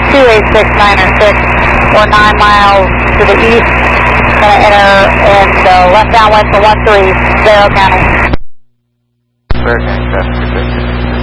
28696, or 9 miles to the east. Going to enter in the left downwind for 13, 0 county. Hurricane traffic.